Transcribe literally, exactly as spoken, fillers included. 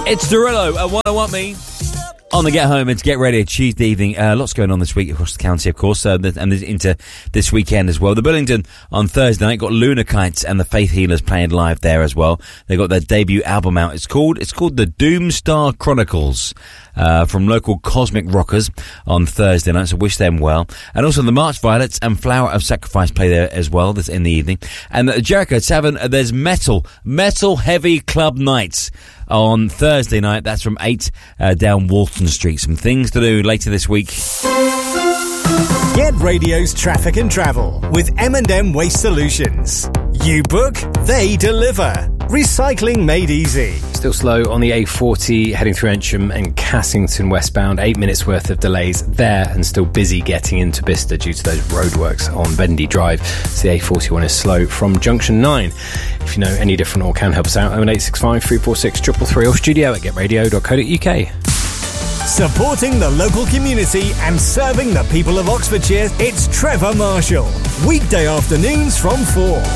It's Derulo at one oh one Me. On the get home, it's Get Ready, Tuesday evening. Uh, lots going on this week across the county, of course, uh, and into this weekend as well. The Bullingdon on Thursday night got Lunar Kites and the Faith Healers playing live there as well. They got their debut album out. It's called it's called the Doomstar Chronicles, uh, from local Cosmic Rockers on Thursday night. So wish them well. And also the March Violets and Flower of Sacrifice play there as well. This in the evening. And at Jericho Tavern, uh, there's metal, metal heavy club nights on Thursday night. That's from eight uh, down Walton Street. Some things to do later this week. Get Radio's traffic and travel with M and M Waste Solutions. You book, they deliver. Recycling made easy. Still slow on the A forty heading through Ensham and Cassington westbound. Eight minutes worth of delays there, and still busy getting into Bicester due to those roadworks on Bendy Drive. So the A forty-one is slow from junction nine. If you know any different or can help us out, oh eight six five, three four six, three three three or studio at get radio dot co dot uk. Supporting the local community and serving the people of Oxfordshire, it's Trevor Marshall. Weekday afternoons from four.